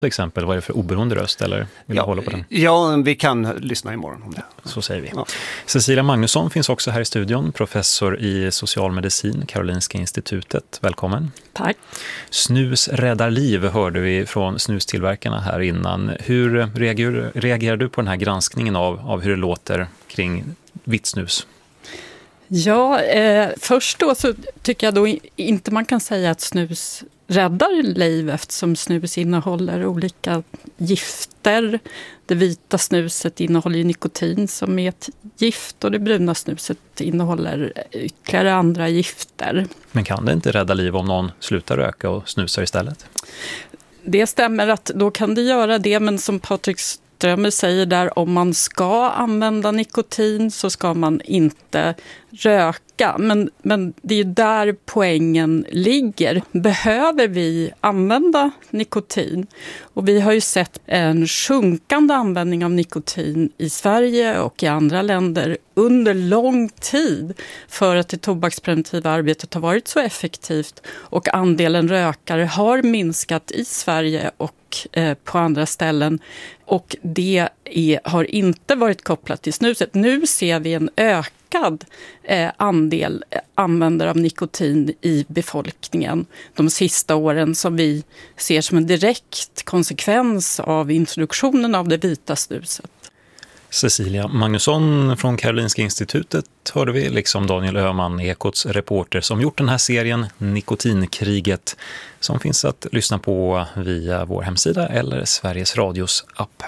Till exempel, vad är det för oberoende röst, eller vill du hålla på den? Ja, vi kan lyssna imorgon om det. Så säger vi. Ja. Cecilia Magnusson finns också här i studion, professor i socialmedicin, Karolinska institutet. Välkommen. Tack. Snus räddar liv hörde vi från snustillverkarna här innan. Hur reagerar du på den här granskningen av hur det låter kring vitt snus? Ja, först då så tycker jag då inte man kan säga att snus räddar liv eftersom snus innehåller olika gifter. Det vita snuset innehåller ju nikotin som är ett gift och det bruna snuset innehåller ytterligare andra gifter. Men kan det inte rädda liv om någon slutar röka och snusar istället? Det stämmer att då kan det göra det, men som Patrik Strömmer säger där, om man ska använda nikotin så ska man inte röka. Men det är ju där poängen ligger. Behöver vi använda nikotin? Och vi har ju sett en sjunkande användning av nikotin i Sverige och i andra länder under lång tid för att det tobakspreventiva arbetet har varit så effektivt och andelen rökare har minskat i Sverige och på andra ställen, och det har inte varit kopplat till snuset. Nu ser vi en ökad andel användare av nikotin i befolkningen de sista åren som vi ser som en direkt konsekvens av introduktionen av det vita snuset. Cecilia Magnusson från Karolinska institutet hörde vi, liksom Daniel Öhman, Ekots reporter som gjort den här serien Nikotinkriget, som finns att lyssna på via vår hemsida eller Sveriges Radios app.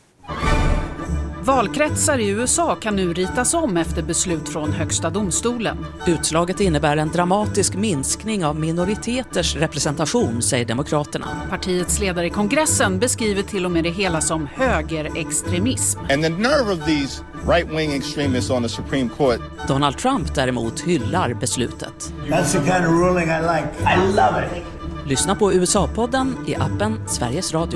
Valkretsar i USA kan nu ritas om efter beslut från Högsta domstolen. Utslaget innebär en dramatisk minskning av minoriteters representation, säger Demokraterna. Partiets ledare i kongressen beskriver till och med det hela som högerextremism. And the nerve of these right-wing extremists on the Supreme Court. Donald Trump däremot hyllar beslutet. That's the kind of ruling I like. I love it. Lyssna på USA-podden i appen Sveriges Radio.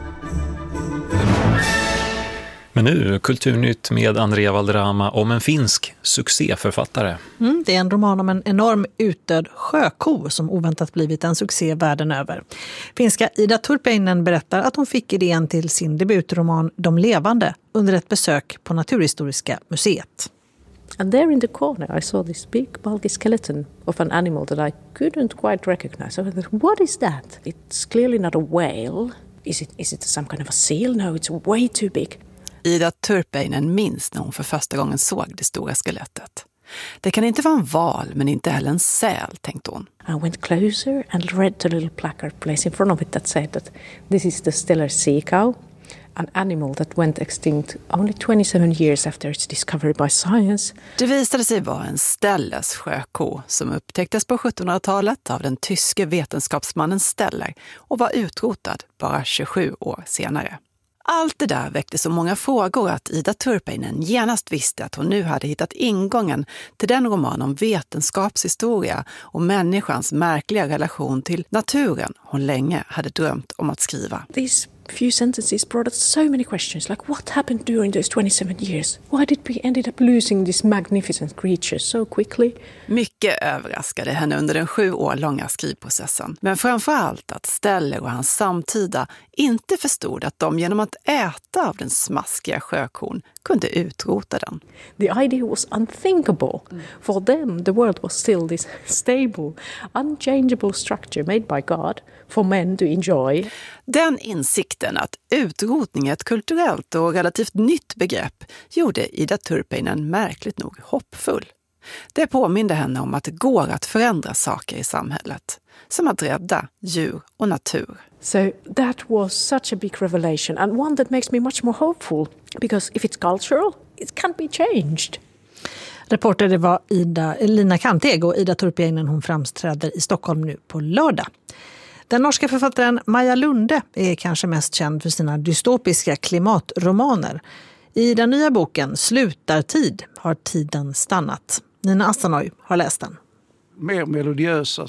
Men nu, Kulturnytt med Andrea Valderrama om en finsk succéförfattare. Det är en roman om en enorm utdöd sjöko som oväntat blivit en succé världen över. Finska Ida Turpeinen berättar att hon fick idén till sin debutroman De levande under ett besök på Naturhistoriska museet. And there in the corner I saw this big bulky skeleton of an animal that I couldn't quite recognize. I thought, what is that? It's clearly not a whale. Is it some kind of a seal? No, it's way too big. Ida Turpeinen minns när hon för första gången såg det stora skelettet. Det kan inte vara en val, men inte heller en säl, tänkte hon. I went closer and read the little placard placed in front of it that said that this is the Steller sea cow, an animal that went extinct only 27 years after its discovery by science. Det visade sig vara en Stellers sjöko som upptäcktes på 1700-talet av den tyske vetenskapsmannen Steller och var utrotad bara 27 år senare. Allt det där väckte så många frågor att Ida Turpeinen genast visste att hon nu hade hittat ingången till den roman om vetenskapshistoria och människans märkliga relation till naturen hon länge hade drömt om att skriva. These few sentences brought us so many questions, like what happened during those 27 years? Why did we ended up losing these magnificent creatures so quickly? Mycket överraskade henne under den 7 år långa skrivprocessen. Men framförallt att Steller och hans samtida inte förstod att de genom att äta av den smaskiga sjökon kunde utrota den. The idea was unthinkable. For them, the world was still this stable, unchangeable structure made by God for men to enjoy. Den insikten att utrotning är ett kulturellt och relativt nytt begrepp gjorde Ida Turpeinen märkligt nog hoppfull. Det påminde henne om att det går att förändra saker i samhället, som att rädda djur och natur. So that was such a big revelation, and one that makes me much more hopeful, because if it's cultural, it can't be changed. Reporter det var Lina Kanteg, och Ida Turpeinen hon framträder i Stockholm nu på lördag. Den norska författaren Maja Lunde är kanske mest känd för sina dystopiska klimatromaner. I den nya boken Slutartid har tiden stannat. Nina Asanoy har läst den. Mer melodiösa.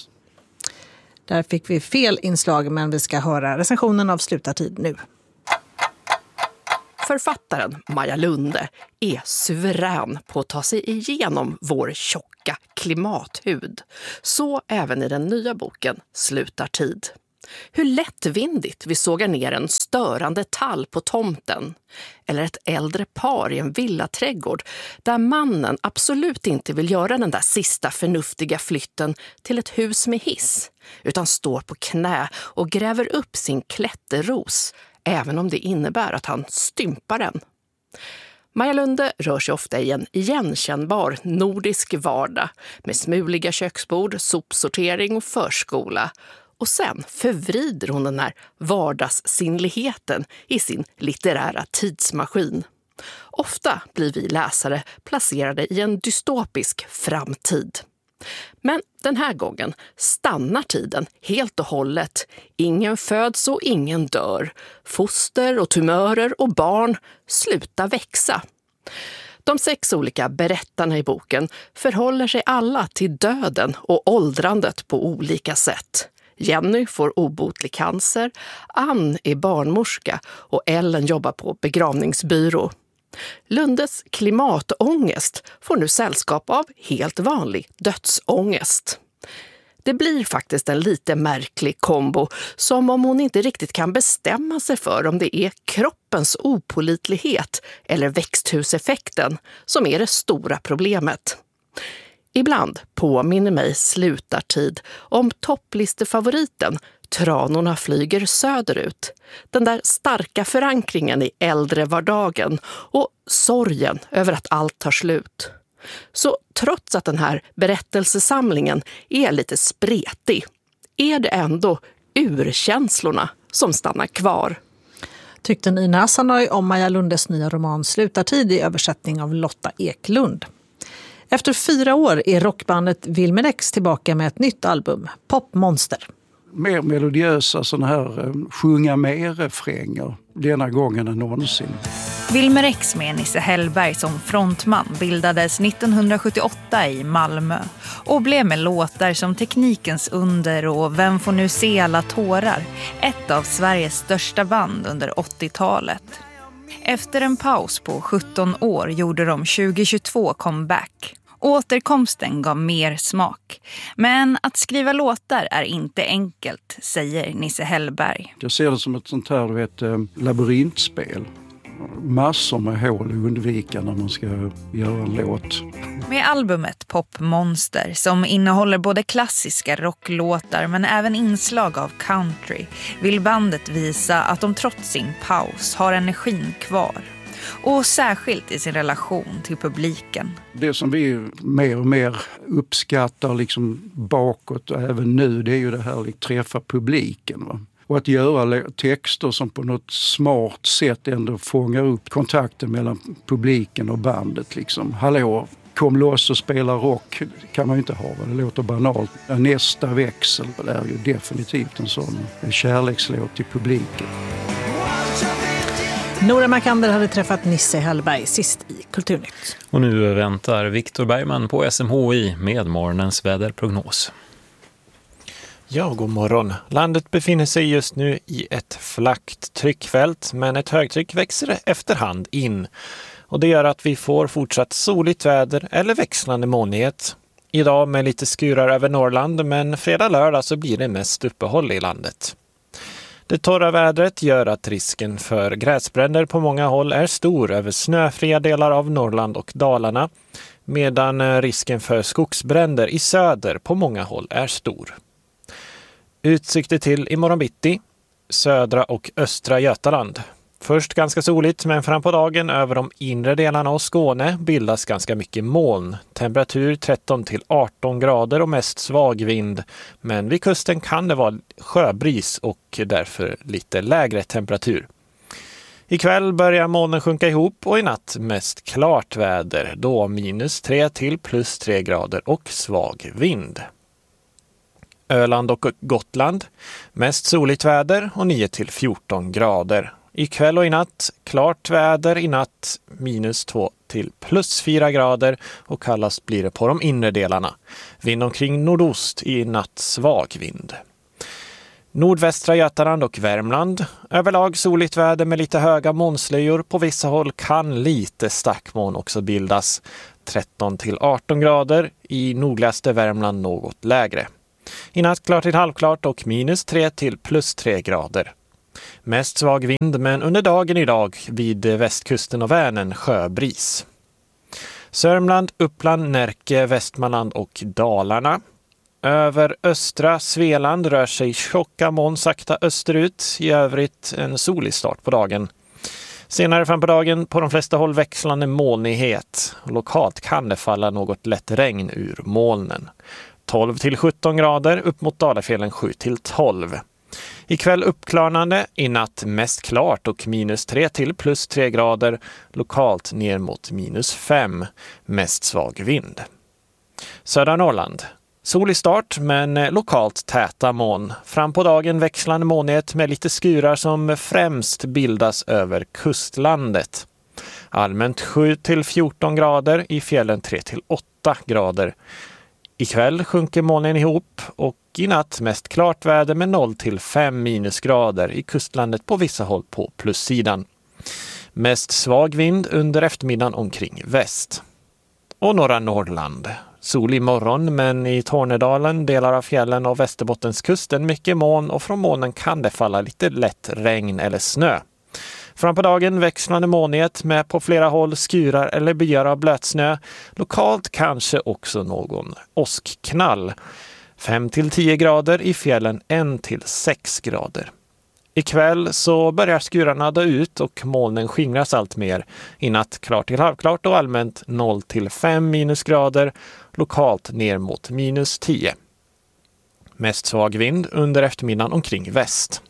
Där fick vi fel inslag, men vi ska höra recensionen av Slutartid nu. Författaren Maja Lunde är suverän på att ta sig igenom vår tjocka klimathud. Så även i den nya boken Slutartid. Hur lättvindigt vi sågar ner en störande tall på tomten. Eller ett äldre par i en villaträdgård där mannen absolut inte vill göra den där sista förnuftiga flytten till ett hus med hiss, utan står på knä och gräver upp sin klätterros, även om det innebär att han stympar den. Maja Lunde rör sig ofta i en igenkännbar nordisk vardag med smuliga köksbord, sopsortering och förskola. Och sen förvrider hon den här vardagssinnligheten i sin litterära tidsmaskin. Ofta blir vi läsare placerade i en dystopisk framtid. Men den här gången stannar tiden helt och hållet. Ingen föds och ingen dör. Foster och tumörer och barn slutar växa. De 6 olika berättarna i boken förhåller sig alla till döden och åldrandet på olika sätt. Jenny får obotlig cancer, Ann är barnmorska och Ellen jobbar på begravningsbyrå. Lundes klimatångest får nu sällskap av helt vanlig dödsångest. Det blir faktiskt en lite märklig kombo, som om hon inte riktigt kan bestämma sig för om det är kroppens opålitlighet eller växthuseffekten som är det stora problemet. Ibland påminner mig Slutartid om topplistefavoriten Tranorna flyger söderut. Den där starka förankringen i äldre vardagen och sorgen över att allt tar slut. Så trots att den här berättelsesamlingen är lite spretig, är det ändå urkänslorna som stannar kvar. Tyckte Nina Asanoy om Maja Lundes nya roman Slutartid i översättning av Lotta Eklund. Efter 4 år är rockbandet Wilmer X tillbaka med ett nytt album, Pop Monster. Mer melodiösa sådana här sjunga med-refränger denna gången än någonsin. Wilmer X med Nisse Hellberg som frontman bildades 1978 i Malmö och blev med låtar som Teknikens under och Vem får nu se alla tårar, ett av Sveriges största band under 80-talet. Efter en paus på 17 år gjorde de 2022 comeback. Återkomsten gav mer smak. Men att skriva låtar är inte enkelt, säger Nisse Hellberg. Jag ser det som ett sånt här labyrintspel. Massor med hål att undvika när man ska göra en låt. Med albumet Pop Monster, som innehåller både klassiska rocklåtar men även inslag av country, vill bandet visa att de trots sin paus har energin kvar. Och särskilt i sin relation till publiken. Det som vi mer och mer uppskattar liksom bakåt och även nu, det är ju det här att träffa publiken. Va? Och att göra texter som på något smart sätt ändå fångar upp kontakten mellan publiken och bandet. Liksom. Hallå, kom loss och spela rock kan man ju inte ha. Det låter banalt. Nästa växel är ju definitivt en sån kärlekslåt till publiken. Nora Markander hade träffat Nisse Hellberg sist i Kulturnytt. Och nu väntar Viktor Bergman på SMHI med morgonens väderprognos. Ja, god morgon. Landet befinner sig just nu i ett flackt tryckfält, men ett högtryck växer efterhand in. Och det gör att vi får fortsatt soligt väder eller växlande molnighet. Idag med lite skurar över Norrland, men fredag-lördag så blir det mest uppehåll i landet. Det torra vädret gör att risken för gräsbränder på många håll är stor över snöfria delar av Norrland och Dalarna, medan risken för skogsbränder i söder på många håll är stor. Utsikter till imorgon bitti, södra och östra Götaland. Först ganska soligt, men fram på dagen över de inre delarna av Skåne bildas ganska mycket moln. Temperatur 13 till 18 grader och mest svag vind. Men vid kusten kan det vara sjöbris och därför lite lägre temperatur. Ikväll börjar molnen sjunka ihop och i natt mest klart väder. Då -3 till +3 grader och svag vind. Öland och Gotland, mest soligt väder och 9 till 14 grader. Ikväll och i natt, klart väder i natt, -2 till +4 grader och kallast blir det på de inre delarna. Vind omkring nordost, i natt svag vind. Nordvästra Götaland och Värmland, överlag soligt väder med lite höga molnslöjor. På vissa håll kan lite stackmoln också bildas. 13 till 18 grader, i nordligaste Värmland något lägre. I natt klart till halvklart och -3 till +3 grader. Mest svag vind, men under dagen idag vid västkusten och Vänern sjöbris. Sörmland, Uppland, Närke, Västmanland och Dalarna. Över östra Svealand rör sig tjocka moln sakta österut. I övrigt en solig start på dagen. Senare fram på dagen på de flesta håll växlande molnighet. Lokalt kan det falla något lätt regn ur molnen. 12 till 17 grader, upp mot Dalafjällen 7 till 12. Ikväll uppklarnande, i natt mest klart och -3 till +3 grader. Lokalt ner mot -5, mest svag vind. Södra Norrland. Solig start men lokalt täta moln. Fram på dagen växlande molnighet med lite skurar som främst bildas över kustlandet. Allmänt 7 till 14 grader, i fjällen 3 till 8 grader. Ikväll sjunker molnen ihop och i natt mest klart väder med 0 till 5 minusgrader, i kustlandet på vissa håll på plussidan. Mest svag vind under eftermiddagen omkring väst. Och norra Norrland. Solig morgon, men i Tornedalen, delar av fjällen och Västerbottenskusten mycket moln, och från molnen kan det falla lite lätt regn eller snö. Fram på dagen växlande molnighet med på flera håll skurar eller byar av blötsnö. Lokalt kanske också någon åskknall. 5 till 10 grader, i fjällen 1 till 6 grader. Ikväll så börjar skurarna dö ut och molnen skingras allt mer. I natt klart till halvklart och allmänt 0 till 5 minusgrader. Lokalt ner mot -10. Mest svag vind under eftermiddagen omkring väst.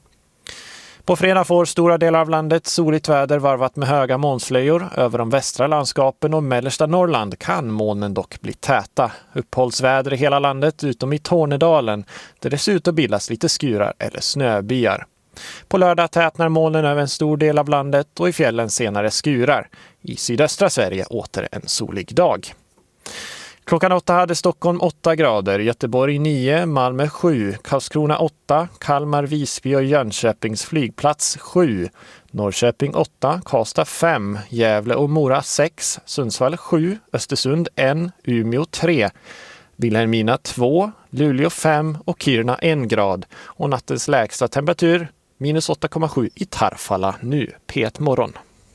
På fredag får stora delar av landet soligt väder varvat med höga molnslöjor. Över de västra landskapen och mellersta Norrland kan molnen dock bli täta. Uppehållsväder i hela landet utom i Tornedalen, där det ser ut att bildas lite skurar eller snöbyar. På lördag tätnar molnen över en stor del av landet och i fjällen senare skurar. I sydöstra Sverige åter en solig dag. Klockan 8 hade Stockholm 8 grader, Göteborg 9, Malmö 7, Karlskrona 8, Kalmar, Visby och Jönköpings flygplats 7, Norrköping 8, Karlstad 5, Gävle och Mora 6, Sundsvall 7, Östersund 1, Umeå 3, Vilhelmina 2, Luleå 5 och Kiruna 1 grad. Och nattens lägsta temperatur -8,7 i Tarfala nu, P1 morgon.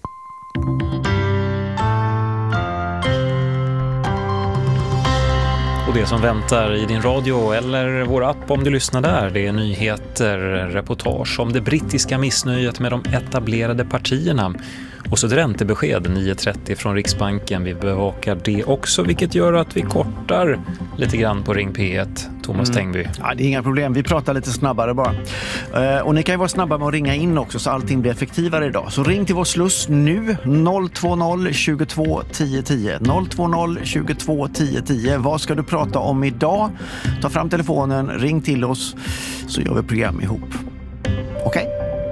Och det som väntar i din radio eller vår app om du lyssnar där, det är nyheter, reportage om det brittiska missnöjet med de etablerade partierna. Och så ett räntebesked 9.30 från Riksbanken. Vi bevakar det också, vilket gör att vi kortar lite grann på Ring P1. Thomas Tengby. Ja, det är inga problem. Vi pratar lite snabbare bara. Och ni kan ju vara snabba med att ringa in också så allting blir effektivare idag. Så ring till vår sluss nu 020 22 10 10. 020 22 10 10. Vad ska du prata om idag? Ta fram telefonen, ring till oss så gör vi program ihop. Okej?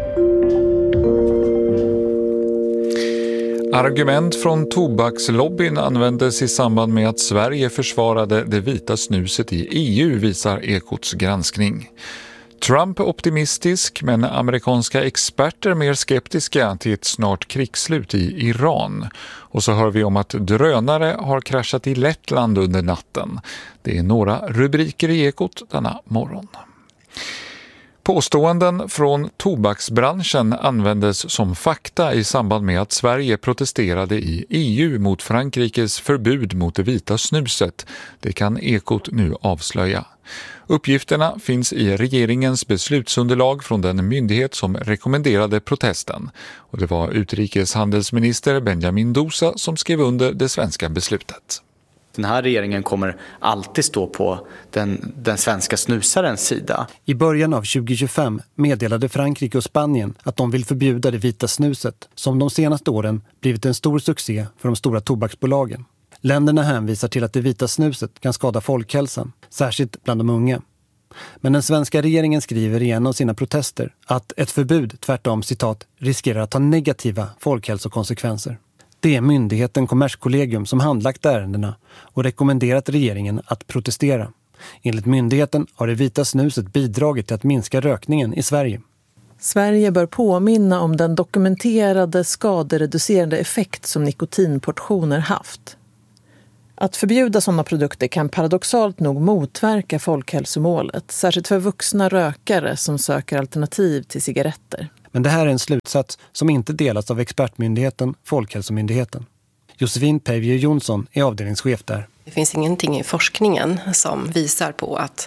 Argument från tobakslobbyn användes i samband med att Sverige försvarade det vita snuset i EU, visar Ekots granskning. Trump är optimistisk, men amerikanska experter mer skeptiska till ett snart krigsslut i Iran. Och så hör vi om att drönare har kraschat i Lettland under natten. Det är några rubriker i Ekot denna morgon. Påståenden från tobaksbranschen användes som fakta i samband med att Sverige protesterade i EU mot Frankrikes förbud mot det vita snuset. Det kan Ekot nu avslöja. Uppgifterna finns i regeringens beslutsunderlag från den myndighet som rekommenderade protesten. Och det var utrikeshandelsminister Benjamin Dousa som skrev under det svenska beslutet. Den här regeringen kommer alltid stå på den svenska snusarens sida. I början av 2025 meddelade Frankrike och Spanien att de vill förbjuda det vita snuset, som de senaste åren blivit en stor succé för de stora tobaksbolagen. Länderna hänvisar till att det vita snuset kan skada folkhälsan, särskilt bland de unga. Men den svenska regeringen skriver i en av sina protester att ett förbud tvärtom, citat, riskerar att ha negativa folkhälsokonsekvenser. Det är myndigheten Kommerskollegium som handlagt ärendena och rekommenderat regeringen att protestera. Enligt myndigheten har det vita snuset bidragit till att minska rökningen i Sverige. Sverige bör påminna om den dokumenterade skadereducerande effekt som nikotinportioner haft. Att förbjuda sådana produkter kan paradoxalt nog motverka folkhälsomålet, särskilt för vuxna rökare som söker alternativ till cigaretter. Men det här är en slutsats som inte delas av expertmyndigheten Folkhälsomyndigheten. Josefin Pevje Jonsson är avdelningschef där. Det finns ingenting i forskningen som visar på att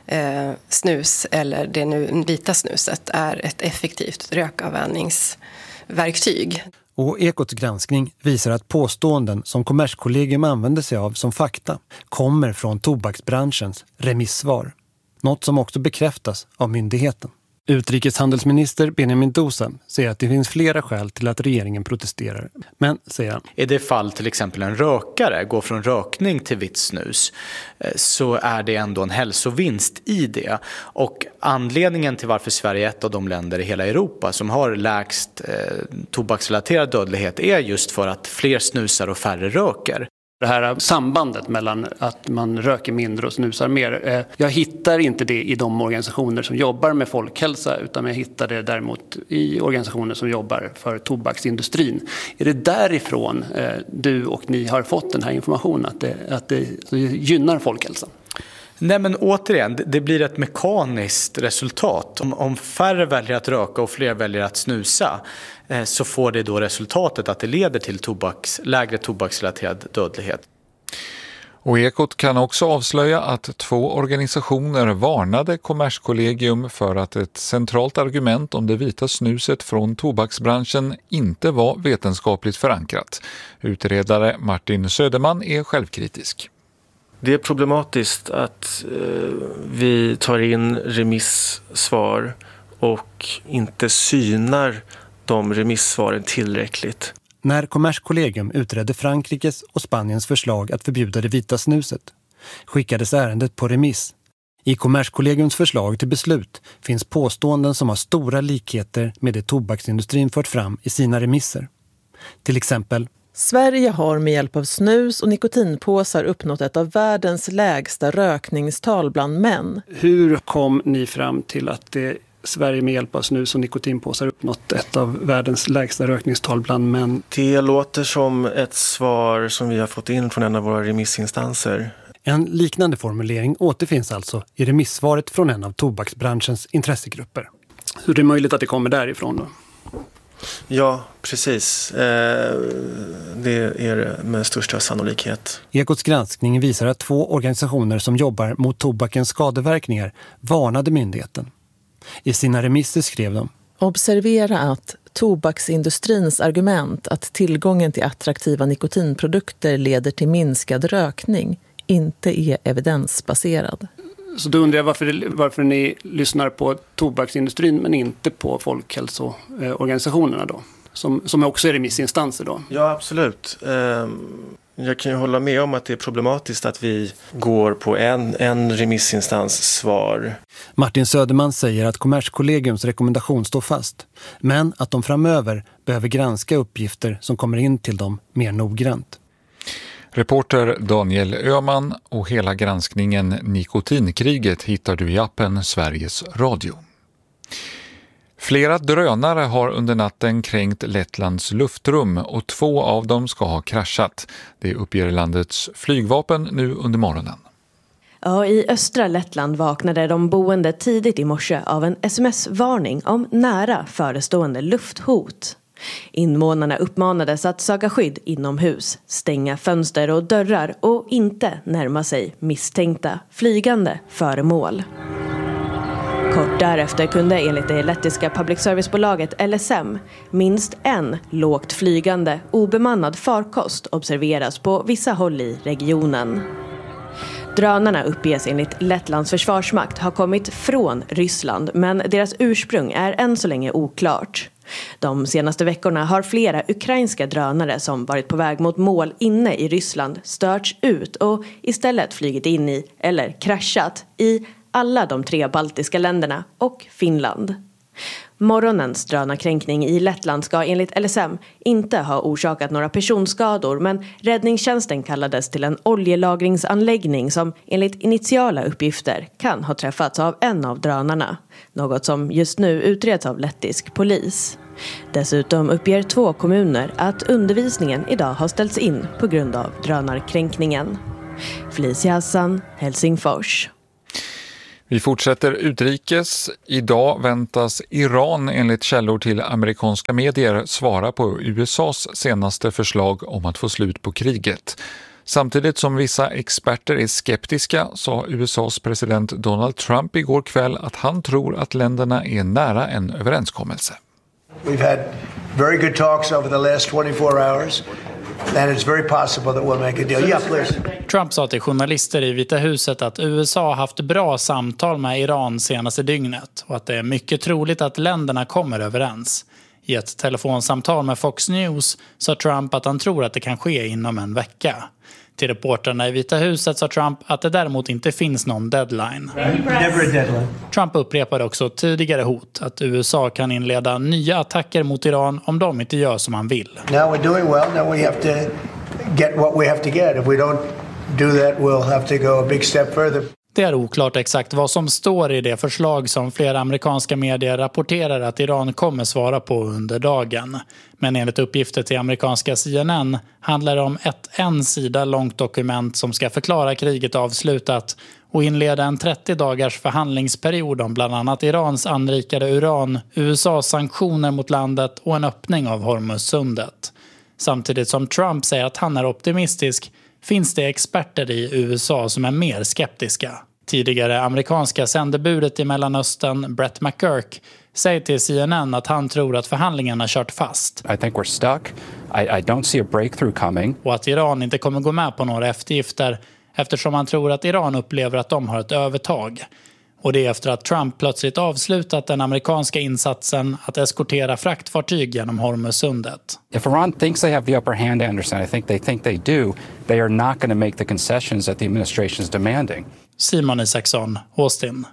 snus eller det nu vita snuset är ett effektivt rökavvänjningsverktyg. Och Ekots granskning visar att påståenden som Kommerskollegium använder sig av som fakta kommer från tobaksbranschens remissvar. Något som också bekräftas av myndigheten. Utrikeshandelsminister Benjamin Dosan säger att det finns flera skäl till att regeringen protesterar. Men, säger han, i det fall till exempel en rökare går från rökning till vitt snus så är det ändå en hälsovinst i det. Och anledningen till varför Sverige är ett av de länder i hela Europa som har lägst tobaksrelaterad dödlighet är just för att fler snusar och färre röker. Det här sambandet mellan att man röker mindre och snusar mer. Jag hittar inte det i de organisationer som jobbar med folkhälsa, utan jag hittar det däremot i organisationer som jobbar för tobaksindustrin. Är det därifrån du och ni har fått den här informationen, att det gynnar folkhälsan? Nej, men återigen, det blir ett mekaniskt resultat. Om färre väljer att röka och fler väljer att snusa så får det då resultatet att det leder till lägre tobaksrelaterad dödlighet. Och Ekot kan också avslöja att 2 organisationer varnade Kommerskollegium för att ett centralt argument om det vita snuset från tobaksbranschen inte var vetenskapligt förankrat. Utredare Martin Söderman är självkritisk. Det är problematiskt att vi tar in remissvar och inte synar de remissvaren tillräckligt. När Kommerskollegium utredde Frankrikes och Spaniens förslag att förbjuda det vita snuset skickades ärendet på remiss. I Kommerskollegiums förslag till beslut finns påståenden som har stora likheter med det tobaksindustrin fört fram i sina remisser. Till exempel: Sverige har med hjälp av snus och nikotinpåsar uppnått ett av världens lägsta rökningstal bland män. Hur kom ni fram till att Sverige med hjälp av snus och nikotinpåsar uppnått ett av världens lägsta rökningstal bland män? Det låter som ett svar som vi har fått in från en av våra remissinstanser. En liknande formulering återfinns alltså i remissvaret från en av tobaksbranschens intressegrupper. Hur är det möjligt att det kommer därifrån då? Ja, precis. Det är det med största sannolikhet. Ekots granskning visar att 2 organisationer som jobbar mot tobakens skadeverkningar varnade myndigheten. I sina remisser skrev de: Observera att tobaksindustrins argument att tillgången till attraktiva nikotinprodukter leder till minskad rökning inte är evidensbaserad. Så då undrar jag varför ni lyssnar på tobaksindustrin men inte på folkhälsoorganisationerna då? Som också är remissinstanser då? Ja, absolut. Jag kan ju hålla med om att det är problematiskt att vi går på en remissinstans svar. Martin Söderman säger att Kommerskollegiums rekommendation står fast, men att de framöver behöver granska uppgifter som kommer in till dem mer noggrant. Reporter Daniel Öhman och hela granskningen Nikotinkriget hittar du i appen Sveriges Radio. Flera drönare har under natten kränkt Lettlands luftrum och 2 av dem ska ha kraschat. Det uppger landets flygvapen nu under morgonen. Ja, i östra Lettland vaknade de boende tidigt i morse av en sms-varning om nära förestående lufthot. Invånarna uppmanades att söka skydd inomhus, stänga fönster och dörrar och inte närma sig misstänkta flygande föremål. Kort därefter kunde enligt det lettiska public service-bolaget LSM minst en lågt flygande obemannad farkost observeras på vissa håll i regionen. Drönarna uppges enligt Lettlands försvarsmakt ha kommit från Ryssland, men deras ursprung är än så länge oklart. De senaste veckorna har flera ukrainska drönare som varit på väg mot mål inne i Ryssland störts ut och istället flygit in i eller kraschat i alla de 3 baltiska länderna och Finland. Morgonens drönarkränkning i Lettland ska enligt LSM inte ha orsakat några personskador, men räddningstjänsten kallades till en oljelagringsanläggning som enligt initiala uppgifter kan ha träffats av en av drönarna. Något som just nu utreds av lettisk polis. Dessutom uppger 2 kommuner att undervisningen idag har ställts in på grund av drönarkränkningen. Felicia Hassan, Helsingfors. Vi fortsätter utrikes. Idag väntas Iran enligt källor till amerikanska medier svara på USAs senaste förslag om att få slut på kriget. Samtidigt som vissa experter är skeptiska sa USAs president Donald Trump igår kväll att han tror att länderna är nära en överenskommelse. We've had very good talks over the last 24 hours. And it's very possible that we'll make a deal. Yeah, please. Trump sa till journalister i Vita huset att USA har haft bra samtal med Iran senaste dygnet och att det är mycket troligt att länderna kommer överens. I ett telefonsamtal med Fox News sa Trump att han tror att det kan ske inom en vecka. Till reportrarna i Vita huset sa Trump att det däremot inte finns någon deadline. Never a deadline. Trump upprepade också tidigare hot att USA kan inleda nya attacker mot Iran om de inte gör som han vill. Now we're doing well. Now we have to get what we have to get. If we don't do that, we'll have to go a big step further. Det är oklart exakt vad som står i det förslag som flera amerikanska medier rapporterar att Iran kommer svara på under dagen. Men enligt uppgifter till amerikanska CNN handlar det om ett 1 sida långt dokument som ska förklara kriget avslutat och inleda en 30 dagars förhandlingsperiod om bland annat Irans anrikade uran, USAs sanktioner mot landet och en öppning av Hormuzsundet. Samtidigt som Trump säger att han är optimistisk finns det experter i USA som är mer skeptiska. Tidigare amerikanska sändebudet i Mellanöstern, Brett McGurk, säger till CNN att han tror att förhandlingarna kört fast. I think we're stuck. I don't see a breakthrough coming. Och att Iran inte kommer gå med på några eftergifter eftersom han tror att Iran upplever att de har ett övertag. Och det är efter att Trump plötsligt avslutat den amerikanska insatsen att eskortera fraktfartyg genom Hormuzsundet. If Iran thinks they have the upper hand, Anderson, I think they do. They are not going to make the concessions that the administration is demanding. Simon Isaksson, Austin.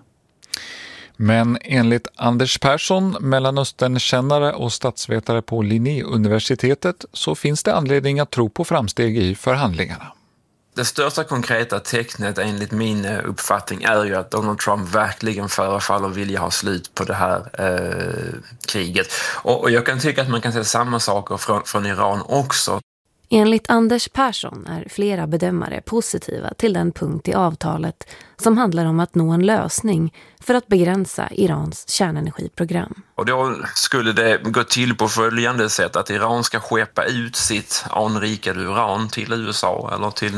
Men enligt Anders Persson, Mellanösternkännare och statsvetare på Linnéuniversitetet, så finns det anledning att tro på framsteg i förhandlingarna. Det största konkreta tecknet enligt min uppfattning är ju att Donald Trump verkligen förefaller vilja ha slut på det här kriget. Och jag kan tycka att man kan säga samma saker från Iran också. Enligt Anders Persson är flera bedömare positiva till den punkt i avtalet som handlar om att nå en lösning för att begränsa Irans kärnenergiprogram. Och då skulle det gå till på följande sätt att Iran ska skeppa ut sitt anrikade uran till USA eller till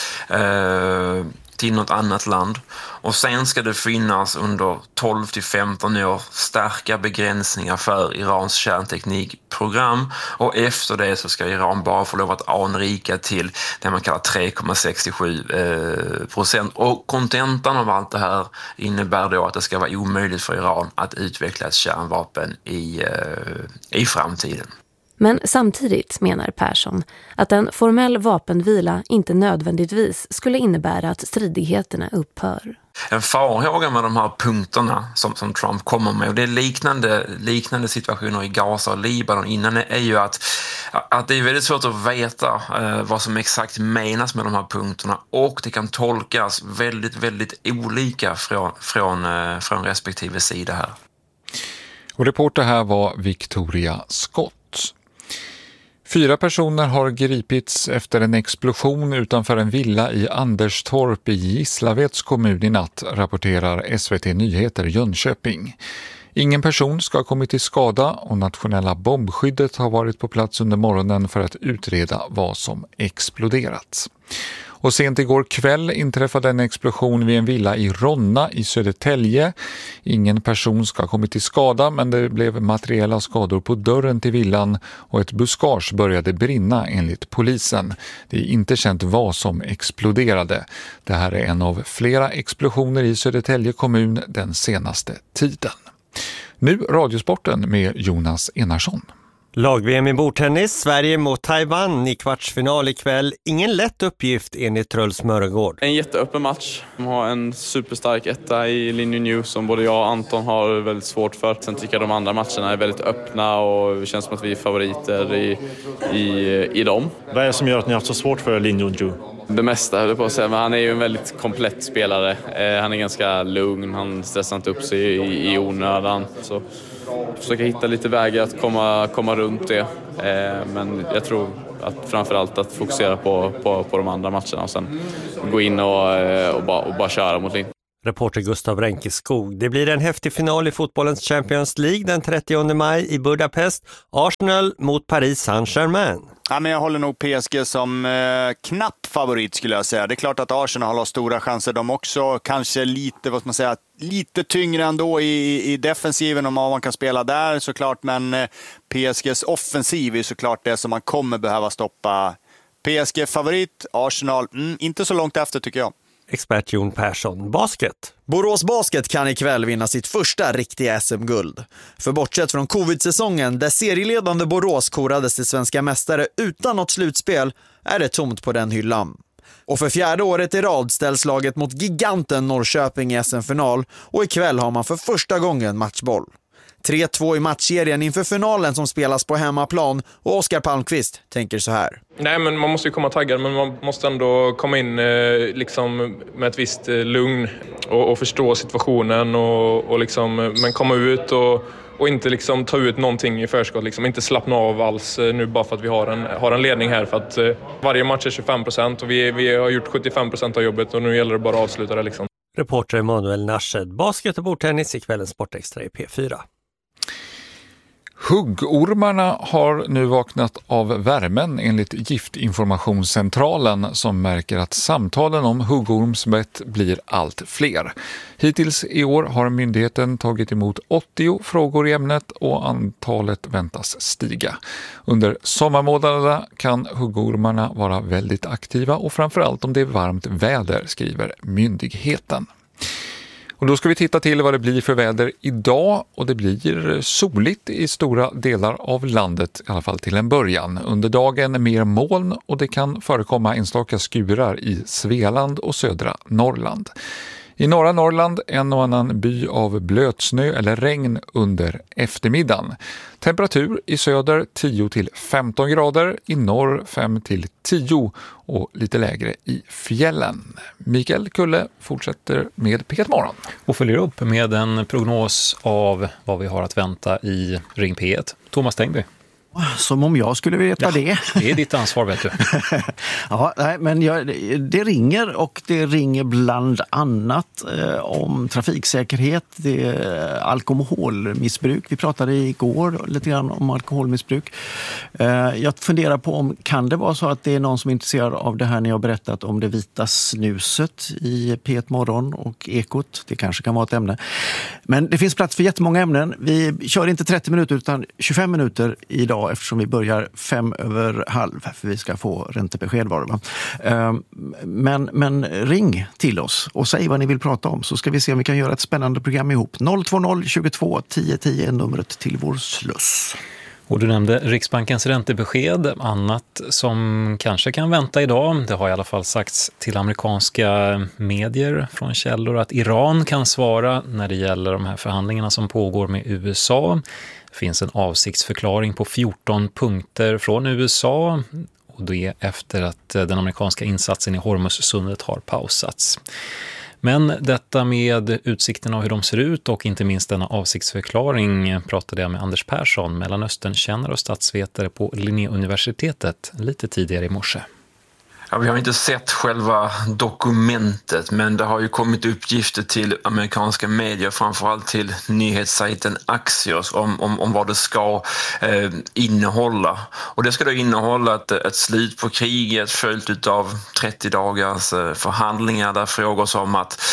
något annat land. Och sen ska det finnas under 12-15 år starka begränsningar för Irans kärnteknikprogram. Och efter det så ska Iran bara få lov att anrika till det man kallar 3,67%. Och kontentan av allt det här innebär då att det ska vara omöjligt för Iran att utveckla ett kärnvapen i framtiden. Men samtidigt menar Persson att en formell vapenvila inte nödvändigtvis skulle innebära att stridigheterna upphör. En farhåga med de här punkterna som Trump kommer med, och det är liknande situationer i Gaza och Libanon innan, är ju att det är väldigt svårt att veta vad som exakt menas med de här punkterna, och det kan tolkas väldigt, väldigt olika från respektive sida här. Och reporter här var Victoria Scott. 4 personer har gripits efter en explosion utanför en villa i Anderstorp i Gislaveds kommun i natt, rapporterar SVT Nyheter Jönköping. Ingen person ska ha kommit till skada och nationella bombskyddet har varit på plats under morgonen för att utreda vad som exploderat. Och sent igår kväll inträffade en explosion vid en villa i Ronna i Södertälje. Ingen person ska ha kommit till skada, men det blev materiella skador på dörren till villan och ett buskage började brinna enligt polisen. Det är inte känt vad som exploderade. Det här är en av flera explosioner i Södertälje kommun den senaste tiden. Nu Radiosporten med Jonas Enarsson. Lag-VM i bordtennis, Sverige mot Taiwan i kvartsfinal ikväll. Ingen lätt uppgift enligt Truls Mörgård. En jätteöppen match. De har en superstark etta i Lin Yunyu som både jag och Anton har väldigt svårt för. Sen tycker jag de andra matcherna är väldigt öppna och det känns som att vi är favoriter i dem. Vad är det som gör att ni har haft så svårt för Lin Yunyu? Det mesta höll jag på att säga, men han är ju en väldigt komplett spelare. Han är ganska lugn, han stressar inte upp sig i onödan. Så försöka hitta lite vägar att komma runt det. Men jag tror att framförallt att fokusera på de andra matcherna och sen gå in och bara köra mot Lin. Reporter Gustav Renkeskog. Det blir en häftig final i fotbollens Champions League den 30 maj i Budapest. Arsenal mot Paris Saint-Germain. Ja, men jag håller nog PSG som knapp favorit skulle jag säga. Det är klart att Arsenal har stora chanser de också. Kanske lite tyngre ändå i defensiven om man kan spela där såklart. Men PSGs offensiv är såklart det som man kommer behöva stoppa. PSG favorit, Arsenal inte så långt efter tycker jag. Expert Jon Persson. Basket. Borås Basket kan ikväll vinna sitt första riktiga SM-guld. För bortsett från covid-säsongen där serieledande Borås korades till svenska mästare utan något slutspel är det tomt på den hyllan. Och för 4:e året i rad ställs laget mot giganten Norrköping i SM-final och ikväll har man för första gången matchboll. 3-2 i matchserien inför finalen som spelas på hemmaplan och Oskar Palmqvist tänker så här. Nej, men man måste ju komma taggad, men man måste ändå komma in liksom med ett visst lugn och förstå situationen och liksom, men komma ut och inte liksom ta ut någonting i förskott, liksom inte slappna av alls nu bara för att vi har en ledning här, för att varje match är 25% och vi har gjort 75% av jobbet och nu gäller det bara att avsluta det liksom. Reporter Emanuel Narshed. Basket och bordtennis i kvällens Sportextra i P4. Huggormarna har nu vaknat av värmen enligt Giftinformationscentralen som märker att samtalen om huggormsbett blir allt fler. Hittills i år har myndigheten tagit emot 80 frågor i ämnet och antalet väntas stiga. Under sommarmånaderna kan huggormarna vara väldigt aktiva och framförallt om det är varmt väder, skriver myndigheten. Och då ska vi titta till vad det blir för väder idag och det blir soligt i stora delar av landet, i alla fall till en början. Under dagen mer moln och det kan förekomma enstaka skurar i Svealand och södra Norrland. I norra Norrland en och annan by av blötsnö eller regn under eftermiddagen. Temperatur i söder 10-15 grader, i norr 5-10 och lite lägre i fjällen. Mikael Kulle fortsätter med P1 Morgon. Och följer upp med en prognos av vad vi har att vänta i Ring P1. Thomas Tengby. Som om jag skulle veta det. Det är ditt ansvar, vet du. Ja, nej, men det ringer och det ringer bland annat om trafiksäkerhet, det är alkoholmissbruk. Vi pratade igår lite grann om alkoholmissbruk. Jag funderar på kan det vara så att det är någon som är intresserad av det här när jag berättat om det vita snuset i P1 Morgon och Ekot. Det kanske kan vara ett ämne. Men det finns plats för jättemånga ämnen. Vi kör inte 30 minuter utan 25 minuter idag eftersom vi börjar 5:05 för vi ska få räntebesked var det, va? Men ring till oss och säg vad ni vill prata om så ska vi se om vi kan göra ett spännande program ihop. 020 22 10 10 är numret till vår sluss. Och du nämnde Riksbankens räntebesked, annat som kanske kan vänta idag. Det har i alla fall sagts till amerikanska medier från källor att Iran kan svara när det gäller de här förhandlingarna som pågår med USA. Det finns en avsiktsförklaring på 14 punkter från USA och det efter att den amerikanska insatsen i Hormuzsundet har pausats. Men detta med utsikterna och hur de ser ut och inte minst denna avsiktsförklaring pratade jag med Anders Persson, Mellanösternkännare och statsvetare på Linnéuniversitetet lite tidigare i morse. Ja, vi har inte sett själva dokumentet, men det har ju kommit uppgifter till amerikanska medier, framförallt till nyhetssajten Axios om vad det ska innehålla. Och det ska då innehålla ett slut på kriget följt av 30 dagars förhandlingar där frågor som att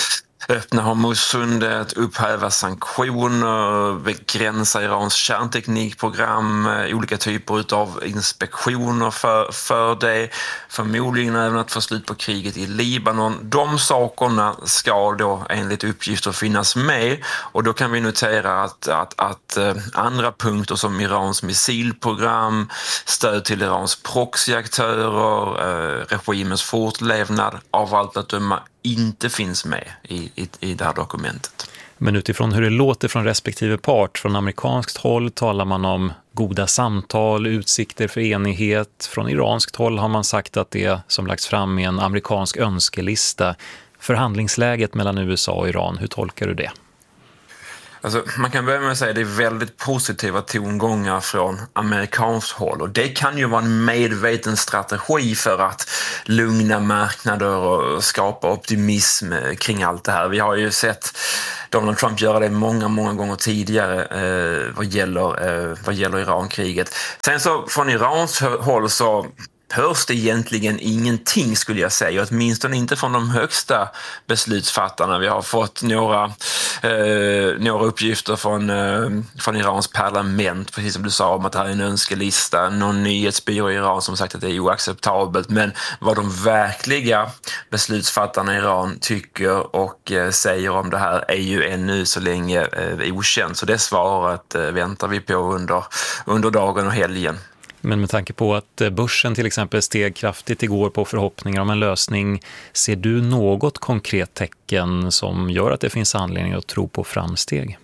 öppna Hormuzsundet, upphäva sanktioner, begränsa Irans kärnteknikprogram, olika typer av inspektioner för det, förmodligen även att få slut på kriget i Libanon. De sakerna ska då enligt uppgifter finnas med, och då kan vi notera att andra punkter som Irans missilprogram, stöd till Irans proxyaktörer, regimens fortlevnad av allt att döma inte finns med i det här dokumentet. Men utifrån hur det låter från respektive part, från amerikanskt håll talar man om goda samtal, utsikter för enighet. Från iranskt håll har man sagt att det som lagts fram är en amerikansk önskelista. Förhandlingsläget mellan USA och Iran, hur tolkar du det? Alltså, man kan börja med att säga att det är väldigt positiva tongångar från amerikanskt håll, och det kan ju vara en medveten strategi för att lugna marknader och skapa optimism kring allt det här. Vi har ju sett Donald Trump göra det många gånger tidigare vad gäller Irankriget. Sen så från Irans håll så hörs det egentligen ingenting, skulle jag säga, åtminstone inte från de högsta beslutsfattarna. Vi har fått några uppgifter från Irans parlament, precis som du sa, om att det här är en önskelista. Någon nyhetsbyrå i Iran som sagt att det är oacceptabelt, men vad de verkliga beslutsfattarna i Iran tycker och säger om det här är ju ännu så länge okänt. Så det svaret väntar vi på under dagen och helgen. Men med tanke på att börsen till exempel steg kraftigt igår på förhoppningar om en lösning, ser du något konkret tecken som gör att det finns anledning att tro på framsteg?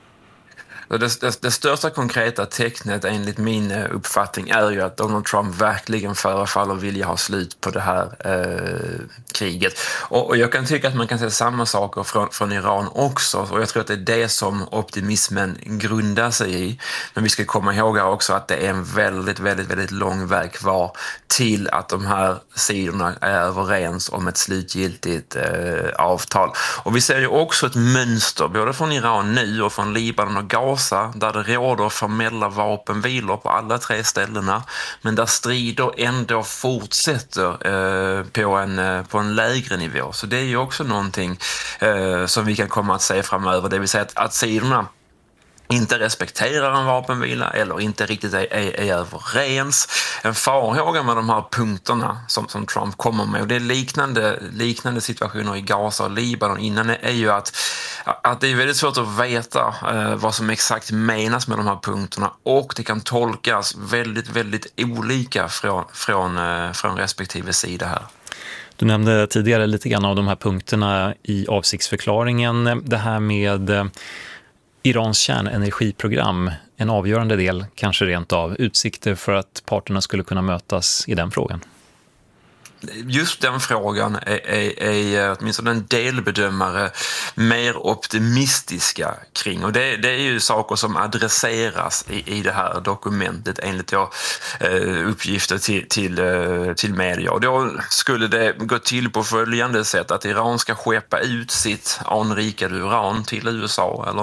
Det största konkreta tecknet enligt min uppfattning är ju att Donald Trump verkligen förefaller vilja ha slut på det här kriget. Och jag kan tycka att man kan säga samma saker från Iran också, och jag tror att det är det som optimismen grundar sig i. Men vi ska komma ihåg också att det är en väldigt lång väg kvar till att de här sidorna är överens om ett slutgiltigt avtal. Och vi ser ju också ett mönster både från Iran nu och från Libanon och Gaza, där det råder formella vapenvilor på alla tre ställena, men där strider ändå fortsätter på en lägre nivå. Så det är ju också någonting som vi kan komma att se framöver, det vill säga att sidorna inte respekterar en vapenvila eller inte riktigt är överens. En farhåga med de här punkterna som Trump kommer med, och det är liknande situationer i Gaza och Libanon innan, är ju att det är väldigt svårt att veta vad som exakt menas med de här punkterna, och det kan tolkas väldigt olika från respektive sida här. Du nämnde tidigare lite grann av de här punkterna i avsiktsförklaringen. Det här med Irans kärnenergiprogram, en avgörande del, kanske rent av utsikter för att parterna skulle kunna mötas i den frågan. Just den frågan är åtminstone en delbedömare mer optimistiska kring, och det är ju saker som adresseras i det här dokumentet enligt uppgifter till media. Och då skulle det gå till på följande sätt, att Iran ska skeppa ut sitt anrikade uran till USA eller